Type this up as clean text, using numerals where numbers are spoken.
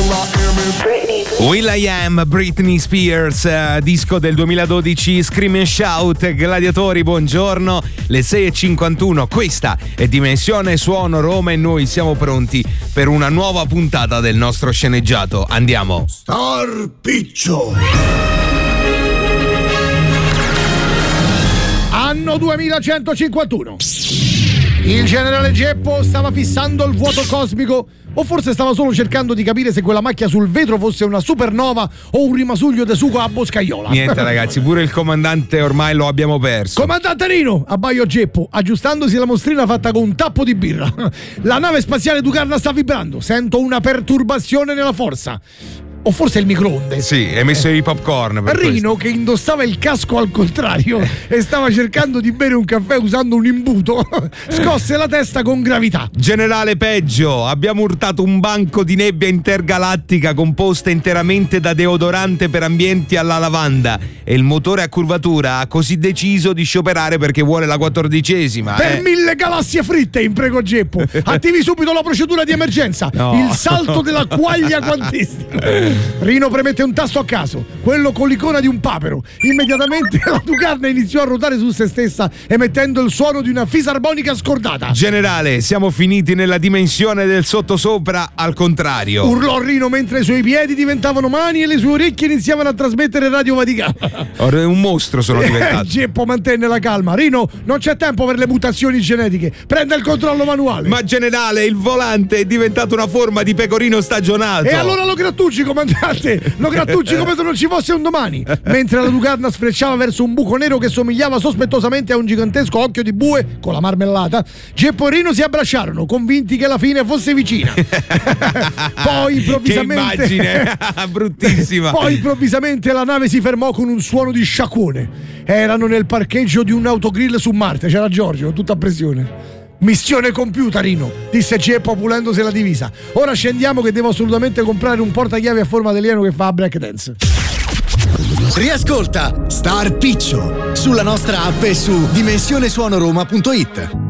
Will.i.am, Britney Spears, disco del 2012, Scream and Shout. Gladiatori, buongiorno, le 6:51, questa è Dimensione Suono Roma e noi siamo pronti per una nuova puntata del nostro sceneggiato. Andiamo. Star Piccio. Anno 2151. Il generale Geppo stava fissando il vuoto cosmico, o forse stava solo cercando di capire se quella macchia sul vetro fosse una supernova o un rimasuglio di sugo a boscaiola. Niente ragazzi, pure il comandante ormai lo abbiamo perso. Comandante Rino, abbaio Geppo, aggiustandosi la mostrina fatta con un tappo di birra. La nave spaziale Ducarna sta vibrando, sento una perturbazione nella forza. O forse il microonde. Sì, hai messo i popcorn per Rino, questo. che indossava il casco al contrario e stava cercando di bere un caffè usando un imbuto, scosse la testa con gravità. Generale peggio, abbiamo urtato un banco di nebbia intergalattica composta interamente da deodorante per ambienti alla lavanda e il motore a curvatura ha così deciso di scioperare perché vuole la 14ª. Per 1000 galassie fritte, imprego Geppo. Attivi subito la procedura di emergenza. No. Il salto della quaglia quantistica. Rino premette un tasto a caso, quello con l'icona di un papero. Immediatamente la Ducarna iniziò a ruotare su se stessa, emettendo il suono di una fisarmonica scordata. Generale, siamo finiti nella dimensione del sottosopra al contrario. Urlò Rino mentre i suoi piedi diventavano mani e le sue orecchie iniziavano a trasmettere Radio Vaticana. Un mostro sono diventato. Geppo mantenne la calma. Rino, non c'è tempo per le mutazioni genetiche. Prenda il controllo manuale. Ma generale, il volante è diventato una forma di pecorino stagionato. E allora lo grattucci, comandante. Lo grattucci come se non ci fosse un domani. Mentre la Ducarna sfrecciava verso un buco nero che somigliava sospettosamente a un gigantesco occhio di bue con la marmellata, Geppo e Rino si abbracciarono, convinti che la fine fosse vicina. Poi improvvisamente Che immagine bruttissima. Poi improvvisamente la nave si fermò con un suono di sciacquone. Erano nel parcheggio di un autogrill su Marte. C'era Giorgio, tutto a pressione. Missione compiuta, Rino, disse Geppo pulendosi la divisa. Ora scendiamo che devo assolutamente comprare un portachiavi a forma di alieno che fa break dance. Riascolta Star Piccio sulla nostra app e su dimensionesuonoroma.it.